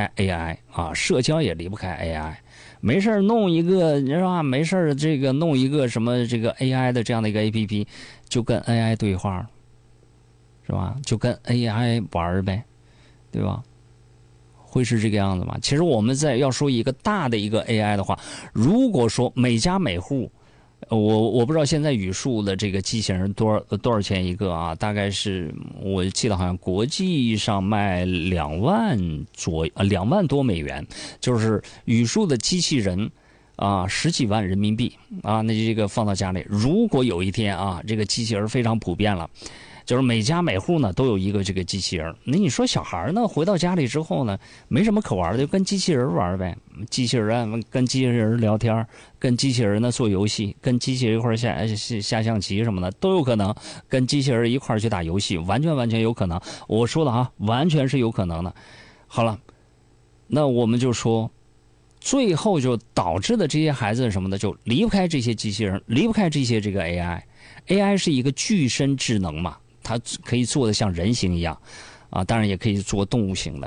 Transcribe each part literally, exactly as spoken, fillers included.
开 A I 啊，社交也离不开 A I。没事弄一个是吧？没事这个弄一个什么这个 A I 的这样的一个 A P P， 就跟 A I 对话，是吧？就跟 A I 玩呗，对吧？会是这个样子吗？其实我们在要说一个大的一个 A I 的话，如果说每家每户，我我不知道现在语数的这个机器人多少多少钱一个啊？大概是我记得好像国际上卖两万左啊两万多美元，就是语数的机器人啊十几万人民币啊，那这个放到家里，如果有一天啊这个机器人非常普遍了。就是每家每户呢都有一个这个机器人，那你说小孩呢回到家里之后呢，没什么可玩的，就跟机器人玩呗。机器人跟机器人聊天，跟机器人呢做游戏，跟机器人一块下下象棋什么的都有可能，跟机器人一块去打游戏，完全完全有可能。我说的啊，完全是有可能的。好了，那我们就说，最后就导致的这些孩子什么的，就离不开这些机器人，离不开这些这个 A I。A I 是一个具身智能嘛。它可以做的像人形一样，啊，当然也可以做动物型的。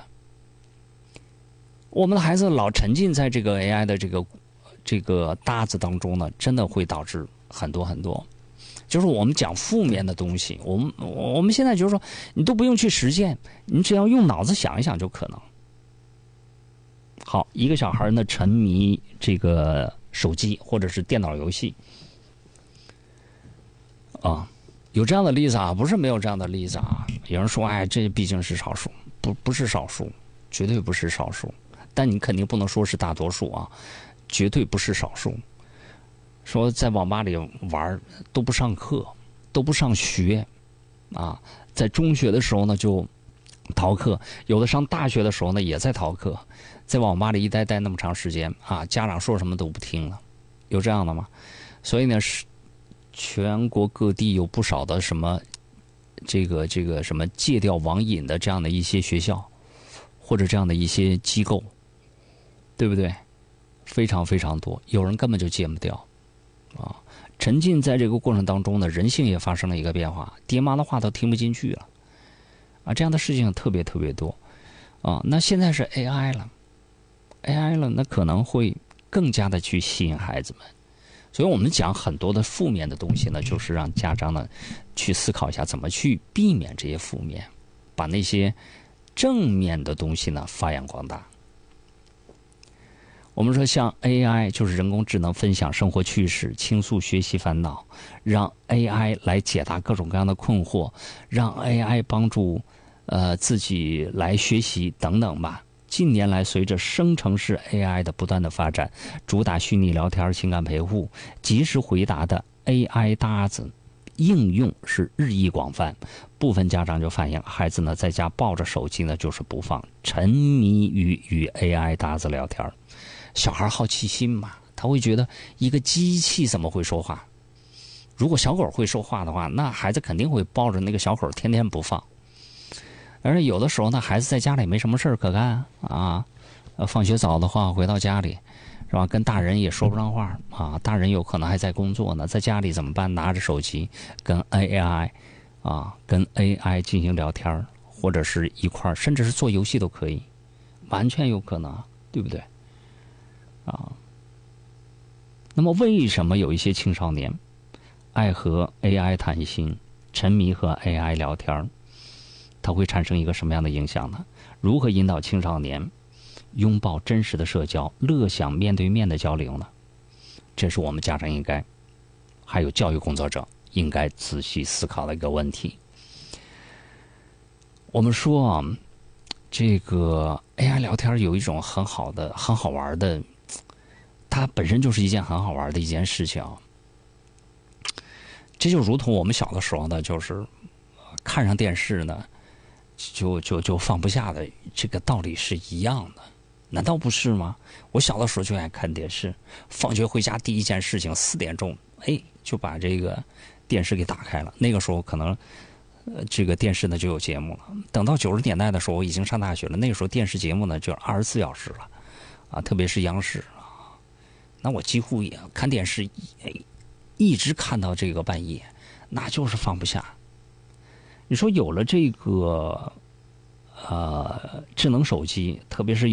我们的孩子老沉浸在这个 A I 的这个这个搭子当中呢，真的会导致很多很多。就是我们讲负面的东西，我们我们现在就是说，你都不用去实践，你只要用脑子想一想就可能。好，一个小孩呢沉迷这个手机或者是电脑游戏，啊。有这样的例子啊，不是没有这样的例子啊。有人说，哎，这毕竟是少数，不不是少数，绝对不是少数。但你肯定不能说是大多数啊，绝对不是少数。说在网吧里玩都不上课，都不上学，啊，在中学的时候呢就逃课，有的上大学的时候呢也在逃课，在网吧里一待待那么长时间啊，家长说什么都不听了，有这样的吗？所以呢是。全国各地有不少的什么，这个这个什么戒掉网瘾的这样的一些学校，或者这样的一些机构，对不对？非常非常多，有人根本就戒不掉，啊，沉浸在这个过程当中呢，人性也发生了一个变化，爹妈的话都听不进去了，啊，这样的事情特别特别多，啊，那现在是 A I 了 ，A I 了，那可能会更加的去吸引孩子们。所以我们讲很多的负面的东西呢，就是让家长呢去思考一下怎么去避免这些负面，把那些正面的东西呢发扬光大。我们说像 A I 就是人工智能分享生活趣事，倾诉学习烦恼，让 A I 来解答各种各样的困惑，让 A I 帮助呃自己来学习等等吧。近年来，随着生成式 A I 的不断的发展，主打虚拟聊天、情感陪护、及时回答的 A I 搭子应用是日益广泛。部分家长就反映，孩子呢在家抱着手机呢就是不放，沉迷于与 A I 搭子聊天。小孩好奇心嘛，他会觉得一个机器怎么会说话？如果小狗会说话的话，那孩子肯定会抱着那个小狗天天不放。而有的时候呢，孩子在家里没什么事可干啊，呃，放学早的话回到家里，是吧？跟大人也说不上话啊，大人有可能还在工作呢，在家里怎么办？拿着手机跟 A I 啊，跟 A I 进行聊天，或者是一块儿，甚至是做游戏都可以，完全有可能，对不对？啊，那么为什么有一些青少年爱和 A I 谈心，沉迷和 A I 聊天？它会产生一个什么样的影响呢？如何引导青少年拥抱真实的社交，乐享面对面的交流呢？这是我们家长应该，还有教育工作者应该仔细思考的一个问题。我们说啊，这个 A I 聊天有一种很好的、很好玩的，它本身就是一件很好玩的一件事情。这就如同我们小的时候呢，就是看上电视呢。就就就放不下的这个道理是一样的，难道不是吗？我小的时候就爱看电视，放学回家第一件事情四点钟，哎，就把这个电视给打开了。那个时候可能，呃，这个电视呢就有节目了。等到九十年代的时候，我已经上大学了，那个时候电视节目呢就二十四小时了，啊，特别是央视啊，那我几乎也看电视，哎，一直看到这个半夜，那就是放不下。你说有了这个呃智能手机，特别是